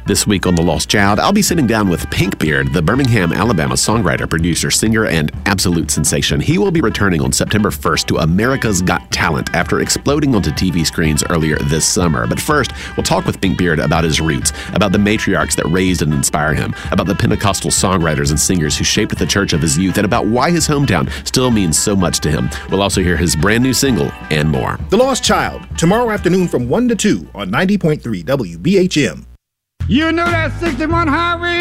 This week on The Lost Child, I'll be sitting down with Pinkbeard, the Birmingham, Alabama songwriter, producer, singer, and absolute sensation. He will be returning on September 1st to America's Got Talent after exploding onto TV screens earlier this summer. But first, we'll talk with Pinkbeard about his roots, about the matriarchs that raised and inspired him, about the Pentecostal songwriters and singers who shaped the church of his youth, and about why his hometown still means so much to him. We'll also hear his brand new single and more. The Lost Child, tomorrow afternoon from 1 to 2 on 90.3 WBHM. You know that 61 highway?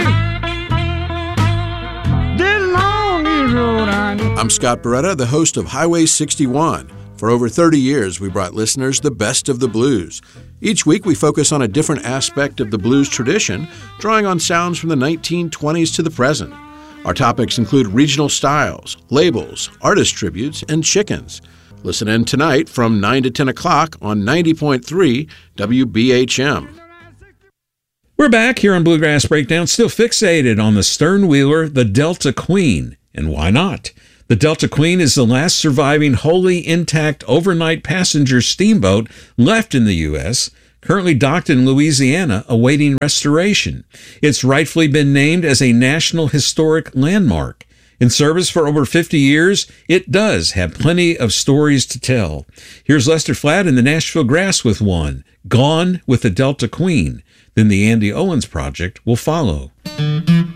This long is Rhode Island. I'm Scott Beretta, the host of Highway 61. For over 30 years, we brought listeners the best of the blues. Each week, we focus on a different aspect of the blues tradition, drawing on sounds from the 1920s to the present. Our topics include regional styles, labels, artist tributes, and chickens. Listen in tonight from 9 to 10 o'clock on 90.3 WBHM. We're back here on Bluegrass Breakdown, still fixated on the stern-wheeler, the Delta Queen. And why not? The Delta Queen is the last surviving wholly intact overnight passenger steamboat left in the U.S., currently docked in Louisiana, awaiting restoration. It's rightfully been named as a National Historic Landmark. In service for over 50 years, it does have plenty of stories to tell. Here's Lester Flatt and the Nashville Grass with one, Gone with the Delta Queen. Then the Andy Owens Project will follow.